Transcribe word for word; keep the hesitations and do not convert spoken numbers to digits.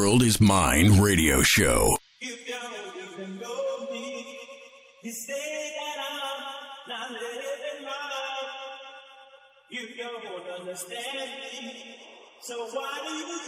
World Is Mine radio show. You don't even know me. You say that I'm not living my life. You don't understand me. So why do you